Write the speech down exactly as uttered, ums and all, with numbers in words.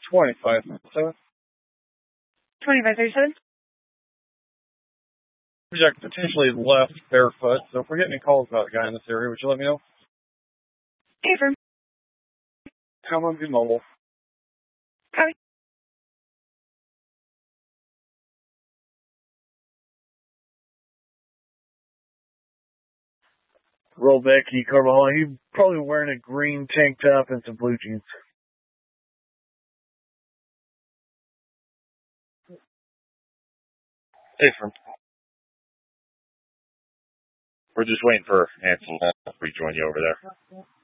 twenty-five thirty-seven. twenty-five thirty-seven? Project potentially left barefoot, so if we're getting any calls about a guy in this area, would you let me know? Affirm. How about be mobile? Copy. Roll back, key Carvalho. He's probably wearing a green tank top and some blue jeans. Affirm. We're just waiting for Ansel to rejoin you over there.